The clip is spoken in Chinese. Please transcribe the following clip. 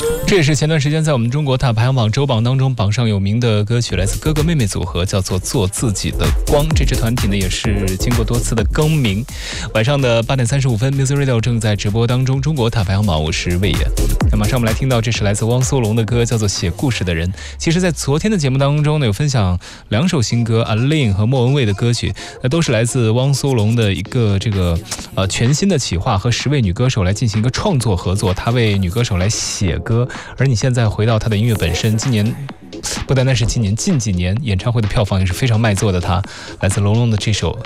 这也是前段时间在我们中国大排行榜周榜当中榜上有名的歌曲，来自哥哥妹妹组合，叫做《做自己的光》。这支团体呢也是经过多次的更名。晚上的8点35分 ，Music Radio 正在直播当中，中国大排行榜，我是魏延。那马上我们来听到，这是来自汪苏泷的歌，叫做《写故事的人》。其实，在昨天的节目当中呢，有分享2首新歌，阿令和莫文蔚的歌曲，那都是来自汪苏泷的一个全新的企划，和10位女歌手来进行一个创作合作，他为女歌手来写歌。而你现在回到他的音乐本身，今年不单单是今年，近几年演唱会的票房也是非常卖座的。他来自龙龙的这首